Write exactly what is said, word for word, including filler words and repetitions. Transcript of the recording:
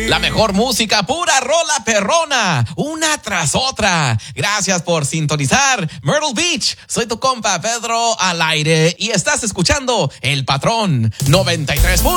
La mejor música, pura rola perrona, una tras otra. Gracias por sintonizar Myrtle Beach. Soy tu compa Pedro al aire y estás escuchando El Patrón noventa y tres.